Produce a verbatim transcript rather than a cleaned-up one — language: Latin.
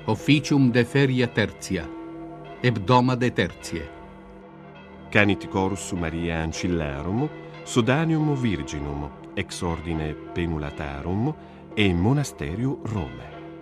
officium de feria tertia, hebdomade tertiae. Canit corus Maria Ancillarum, Sodanium Virginum, ex ordine Penulatarum, e Monasterium Rome.